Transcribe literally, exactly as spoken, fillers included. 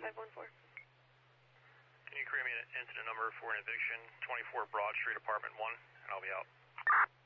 five one four. Can you create me an incident number for an eviction, twenty-four Broad Street, apartment one, and I'll be out.